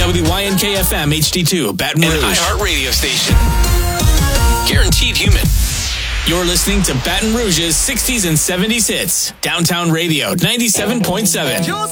WYNK-FM HD2, Baton Rouge. An iHeart radio station. Guaranteed human. You're listening to Baton Rouge's 60s and 70s hits. Downtown Radio, 97.7.